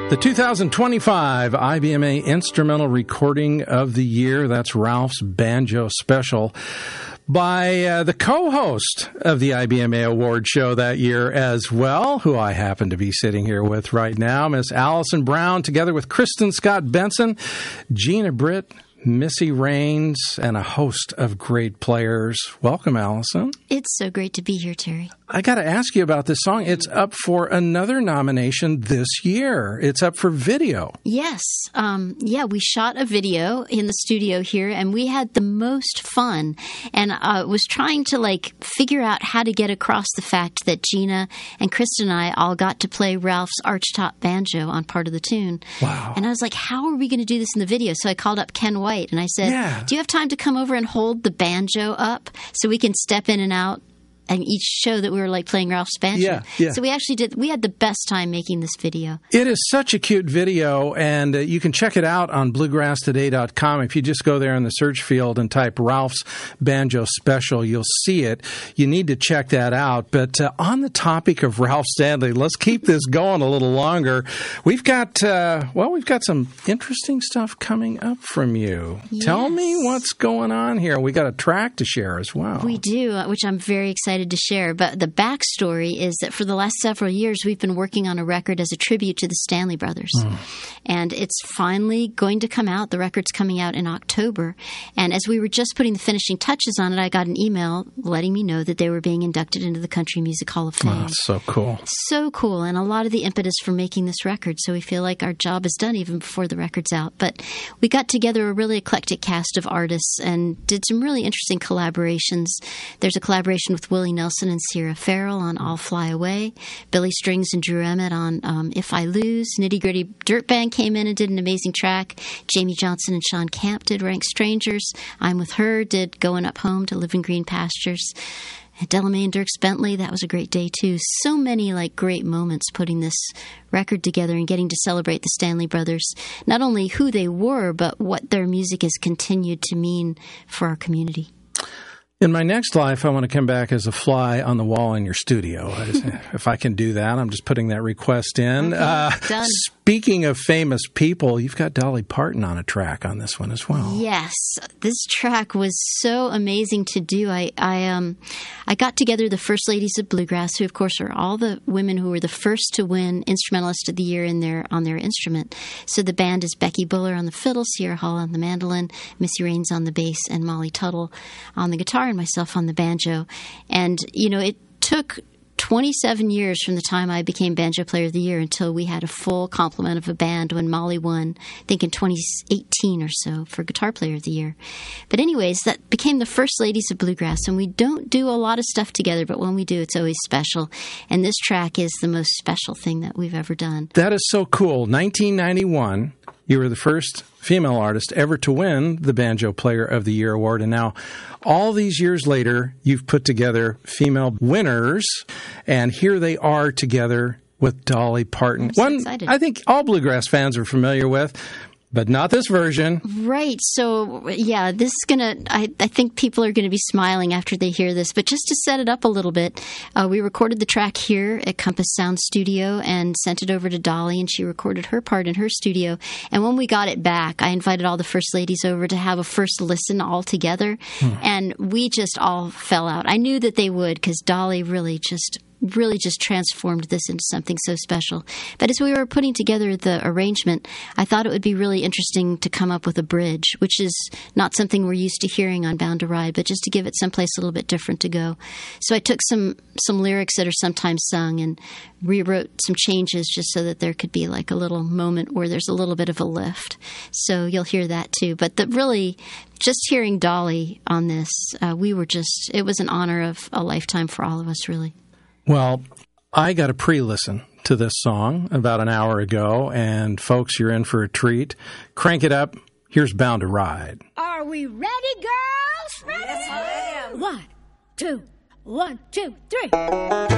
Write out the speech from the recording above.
The 2025 IBMA Instrumental Recording of the Year, that's Ralph's Banjo Special, by the co-host of the IBMA Award Show that year as well, who I happen to be sitting here with right now, Miss Allison Brown, together with Kristen Scott Benson, Gina Britt, Missy Raines, and a host of great players. Welcome, Allison. It's so great to be here, Terry. I got to ask you about this song. It's up for another nomination this year. It's up for video. Yes. We shot a video in the studio here, and we had the most fun. And I was trying to, figure out how to get across the fact that Gina and Kristen and I all got to play Ralph's archtop banjo on part of the tune. Wow. And I was like, how are we going to do this in the video? So I called up Ken White, and I said, do you have time to come over and hold the banjo up so we can step in and out and each show that we were playing Ralph's banjo? Yeah. So we actually we had the best time making this video. It is such a cute video, and you can check it out on bluegrasstoday.com. If you just go there in the search field and type Ralph's Banjo Special, you'll see it. You need to check that out. But on the topic of Ralph Stanley, let's keep this going a little longer. We've got some interesting stuff coming up from you. Yes. Tell me what's going on here. We got a track to share as well. We do, which I'm very excited to share. But the backstory is that for the last several years, we've been working on a record as a tribute to the Stanley Brothers. And it's finally going to come out. The record's coming out in October. And as we were just putting the finishing touches on it, I got an email letting me know that they were being inducted into the Country Music Hall of Fame. Oh, so cool. So cool. And a lot of the impetus for making this record. So we feel like our job is done even before the record's out. But we got together a really eclectic cast of artists and did some really interesting collaborations. There's a collaboration with Willie Nelson and Sierra Farrell on I'll Fly Away. Billy Strings and Drew Emmett on If I Lose. Nitty Gritty Dirt Band came in and did an amazing track. Jamie Johnson and Sean Camp did Rank Strangers. I'm With Her did Going Up Home to Live in Green Pastures. Delamay and Dierks Bentley, that was a great day too. So many great moments putting this record together and getting to celebrate the Stanley Brothers. Not only who they were, but what their music has continued to mean for our community. In my next life, I want to come back as a fly on the wall in your studio. If I can do that, I'm just putting that request in. Okay, done. Speaking of famous people, you've got Dolly Parton on a track on this one as well. Yes, this track was so amazing to do. I got together the First Ladies of Bluegrass, who of course are all the women who were the first to win Instrumentalist of the Year on their instrument. So the band is Becky Buller on the fiddle, Sierra Hall on the mandolin, Missy Raines on the bass, and Molly Tuttle on the guitar, and myself on the banjo. And, it took 27 years from the time I became Banjo Player of the Year until we had a full complement of a band when Molly won, I think in 2018 or so, for Guitar Player of the Year. But anyways, that became the First Ladies of Bluegrass, and we don't do a lot of stuff together, but when we do, it's always special. And this track is the most special thing that we've ever done. That is so cool. 1991, you were the first female artist ever to win the Banjo Player of the Year award. And now, all these years later, you've put together female winners, and here they are together with Dolly Parton. I'm so excited. I think all bluegrass fans are familiar with, but not this version. Right. So, yeah, this is going to, I think people are going to be smiling after they hear this. But just to set it up a little bit, we recorded the track here at Compass Sound Studio and sent it over to Dolly, and she recorded her part in her studio. And when we got it back, I invited all the First Ladies over to have a first listen all together. And we just all fell out. I knew that they would, because Dolly really just transformed this into something so special. But as we were putting together the arrangement, I thought it would be really interesting to come up with a bridge, which is not something we're used to hearing on Bound to Ride, but just to give it someplace a little bit different to go. So I took some lyrics that are sometimes sung and rewrote some changes just so that there could be a little moment where there's a little bit of a lift. So you'll hear that too. But just hearing Dolly on this, it was an honor of a lifetime for all of us, really. Well, I got a pre-listen to this song about an hour ago, and folks, you're in for a treat. Crank it up. Here's Bound to Ride. Are we ready, girls? Ready? Yes, I am. 1, 2, 1, 2, 3.